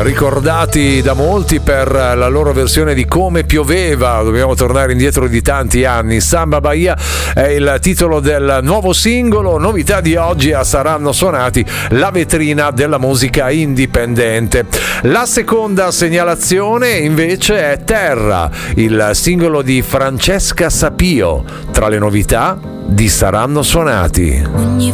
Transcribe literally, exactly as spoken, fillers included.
ricordati da molti per la loro versione di Come pioveva. Dobbiamo tornare indietro di tanti anni. Samba Bahia è il titolo del nuovo singolo. Novità di oggi a Saranno Suonati, la vetrina della musica indipendente. La seconda segnalazione invece è Terra, il singolo di Francesca Sapio, tra le novità di Saranno Suonati. Ogni